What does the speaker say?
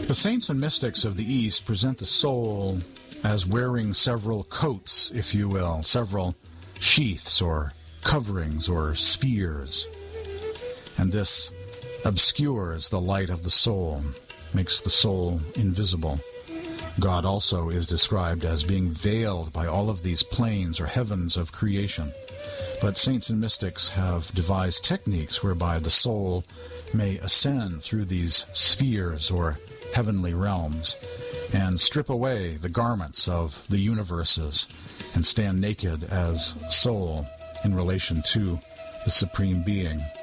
The saints and mystics of the East present the soul as wearing several coats, if you will, several sheaths or coverings or spheres. And this obscures the light of the soul, makes the soul invisible. God also is described as being veiled by all of these planes or heavens of creation. But saints and mystics have devised techniques whereby the soul may ascend through these spheres or heavenly realms and strip away the garments of the universes and stand naked as soul in relation to the Supreme Being.